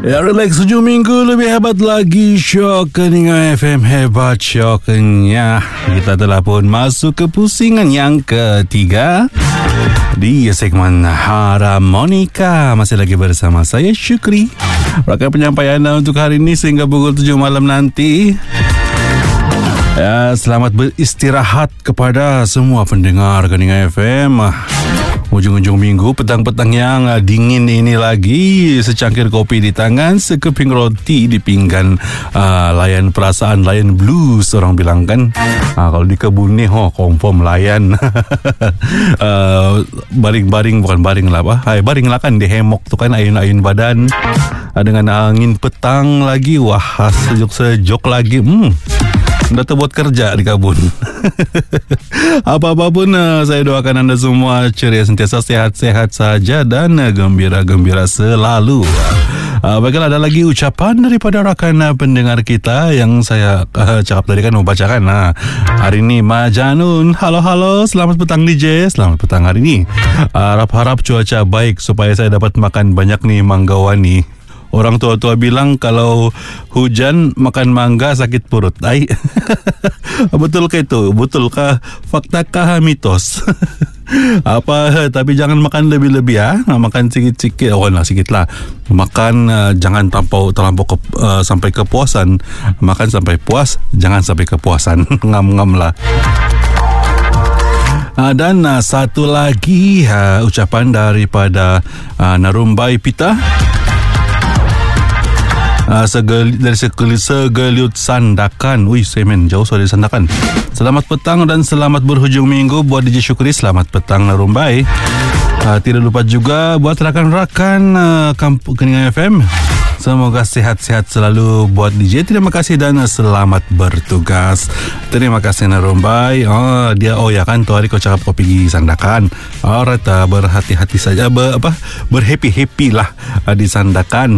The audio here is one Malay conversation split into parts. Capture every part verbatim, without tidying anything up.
Ya, relax hujung minggu lebih hebat lagi. Syok Keningan F M hebat syoknya. Kita telah pun masuk ke pusingan yang ketiga di segmen Harmonika. Masih lagi bersama saya Syukri. Rakan penyampaian anda untuk hari ini sehingga pukul tujuh malam nanti. Ya, selamat beristirahat kepada semua pendengar Keningan F M. Ujung-ujung minggu, petang-petang yang dingin ini lagi, secangkir kopi di tangan, sekeping roti di pinggan, uh, layan perasaan, layan blues orang bilang kan. Uh, kalau di kebun ni, oh, confirm layan. uh, baring-baring, bukan baring lah apa, Hai, baring lah kan, di hemok tu kan, ayun-ayun badan. Uh, dengan angin petang lagi, wah, sejuk-sejuk lagi. Hmm. Dah terbuat kerja di kabun. Apa-apa pun, uh, saya doakan anda semua ceria, sentiasa sehat-sehat saja dan uh, gembira-gembira selalu. Uh, baiklah, ada lagi ucapan daripada rakan uh, pendengar kita yang saya uh, cakap tadi kan, membacakan. Uh, hari ini Majanun, halo-halo, selamat petang D J, selamat petang hari ini. Uh, harap-harap cuaca baik supaya saya dapat makan banyak nih manggawani. Orang tua-tua bilang kalau hujan makan mangga sakit perut. Ay. Betulkah itu? Betulkah? Faktakah mitos? Apa? Tapi jangan makan lebih-lebih ya. Makan sikit-sikit. Oh, nah, sikit lah. Makan uh, jangan terlampau terlampau ke, uh, sampai kepuasan. Makan sampai puas, jangan sampai kepuasan. Ngam-ngam lah. Uh, dan uh, satu lagi uh, ucapan daripada uh, Narumbai Pita. Uh, segel, dari segel, segeliut Sandakan. Wih, semen jauh dari Sandakan. Selamat petang dan selamat berhujung minggu buat D J Syukri. Selamat petang Narumbai. uh, Tidak lupa juga buat rakan-rakan uh, Kampung Keningan F M. Semoga sehat-sehat selalu buat D J. Terima kasih dan selamat bertugas. Terima kasih Narumbai. Oh, dia oh ya kan tu hari kau cakap kau pergi Sandakan. Alright, uh, berhati-hati saja, ber, apa berhappy-happy lah uh, di Sandakan.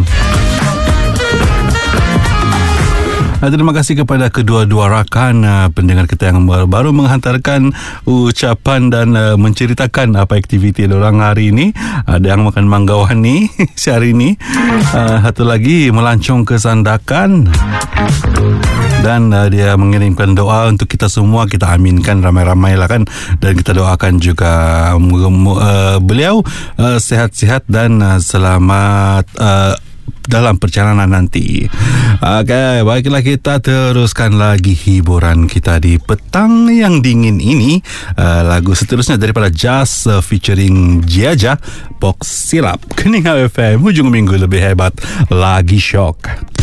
Terima kasih kepada kedua-dua rakan uh, pendengar kita yang baru menghantarkan ucapan dan uh, menceritakan apa aktiviti diorang hari ini. Ada yang makan manggawani sehari ini. Uh, satu lagi melancong ke Sandakan. Dan uh, dia mengirimkan doa untuk kita semua. Kita aminkan ramai-ramai lah kan. Dan kita doakan juga uh, beliau uh, sehat-sehat dan uh, selamat uh, dalam perjalanan nanti. Okey, baiklah, kita teruskan lagi hiburan kita di petang yang dingin ini. Uh, lagu seterusnya daripada Jazz uh, featuring Jiaja, Box Silap. Keningan F M, hujung minggu lebih hebat lagi syok.